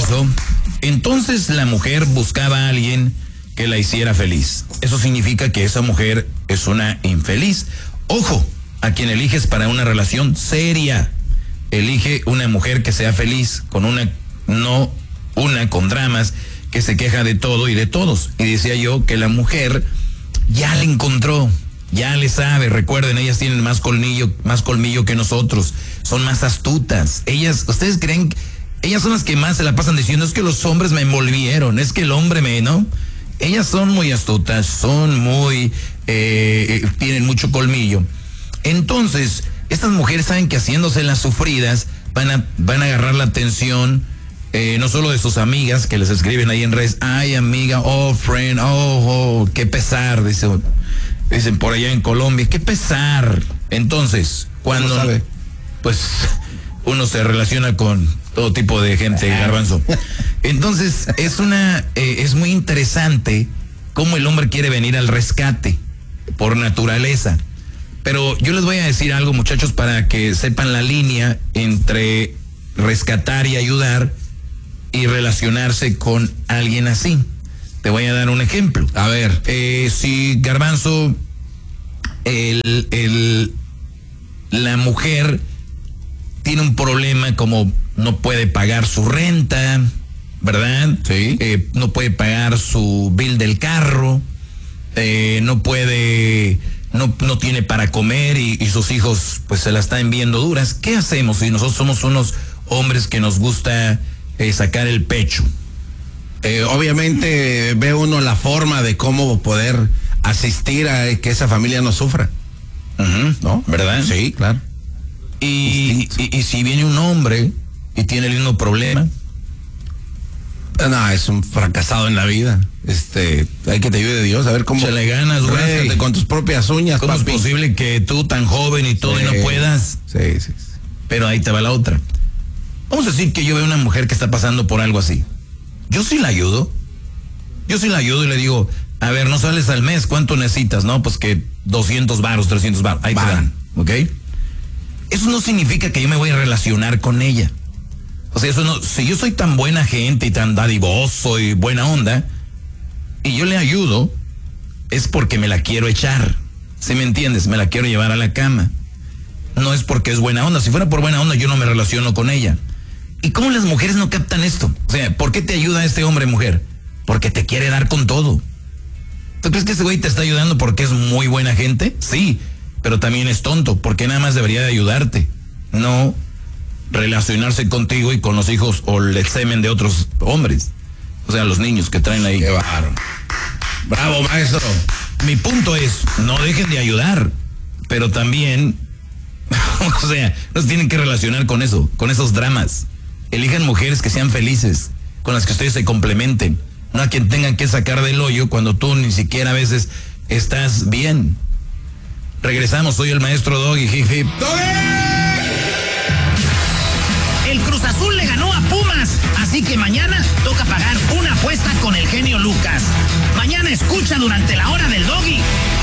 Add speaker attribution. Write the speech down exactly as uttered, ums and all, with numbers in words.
Speaker 1: eso, entonces la mujer buscaba a alguien que la hiciera feliz. Eso significa que esa mujer es una infeliz. Ojo, a quien eliges para una relación seria, elige una mujer que sea feliz, con una, no una con dramas, que se queja de todo y de todos. Y decía yo que la mujer ya le encontró, ya le sabe. Recuerden, ellas tienen más colmillo, más colmillo que nosotros, son más astutas. Ellas, ustedes creen, ellas son las que más se la pasan diciendo, es que los hombres me envolvieron, es que el hombre me, ¿no? Ellas son muy astutas, son muy, eh, tienen mucho colmillo. Entonces, estas mujeres saben que haciéndose las sufridas van a, van a agarrar la atención, eh, no solo de sus amigas que les escriben ahí en redes, ay amiga, oh friend, oh, oh, qué pesar, dice, dicen por allá en Colombia, qué pesar. Entonces, cuando, sabe? pues, uno se relaciona con todo tipo de gente, Garbanzo. Entonces, es una, eh, es muy interesante cómo el hombre quiere venir al rescate, por naturaleza. Pero yo les voy a decir algo, muchachos, para que sepan la línea entre rescatar y ayudar y relacionarse con alguien así. Te voy a dar un ejemplo.
Speaker 2: A ver.
Speaker 1: Eh, si, Garbanzo, el, el, la mujer tiene un problema como no puede pagar su renta, ¿verdad?
Speaker 2: Sí.
Speaker 1: Eh, no puede pagar su bill del carro, eh, no puede, no, no tiene para comer y, y sus hijos pues se la están viendo duras. ¿Qué hacemos si nosotros somos unos hombres que nos gusta eh, sacar el pecho?
Speaker 2: Eh, obviamente ve uno la forma de cómo poder asistir a que esa familia no sufra.
Speaker 1: Uh-huh. ¿No? ¿Verdad?
Speaker 2: Sí, claro.
Speaker 1: Y, y, y si viene un hombre y tiene el mismo problema.
Speaker 2: No, es un fracasado en la vida. Este, hay que te ayude Dios a ver cómo
Speaker 1: se le ganas,
Speaker 2: güey, con tus propias uñas.
Speaker 1: ¿Cómo
Speaker 2: papi?
Speaker 1: es posible que tú tan joven y todo sí, y no puedas?
Speaker 2: Sí, sí, sí.
Speaker 1: Pero ahí te va la otra. Vamos a decir que yo veo una mujer que está pasando por algo así. Yo sí la ayudo. Yo sí la ayudo y le digo, a ver, no sales al mes, ¿cuánto necesitas? No, pues que doscientos varos, trescientos varos. Ahí Van. te dan, ¿ok? Eso no significa que yo me voy a relacionar con ella. O sea, eso no, si yo soy tan buena gente y tan dadivoso y buena onda, y yo le ayudo, es porque me la quiero echar. ¿Sí me entiendes? Me la quiero llevar a la cama. No es porque es buena onda. Si fuera por buena onda, yo no me relaciono con ella. ¿Y cómo las mujeres no captan esto? O sea, ¿por qué te ayuda este hombre, mujer? Porque te quiere dar con todo. ¿Tú crees que ese güey te está ayudando porque es muy buena gente? Sí, pero también es tonto, porque nada más debería de ayudarte. No relacionarse contigo y con los hijos o el semen de otros hombres. O sea, los niños que traen ahí.
Speaker 2: Qué bárbaro. Bravo, maestro.
Speaker 1: Mi punto es, no dejen de ayudar, pero también, o sea, no se tienen que relacionar con eso, con esos dramas. Elijan mujeres que sean felices, con las que ustedes se complementen, no a quien tengan que sacar del hoyo cuando tú ni siquiera a veces estás bien. Regresamos, soy el maestro Doggy, hip hip.
Speaker 3: El Cruz Azul le ganó a Pumas, así que mañana toca pagar una apuesta con el genio Lucas. Mañana escucha durante la hora del Doggy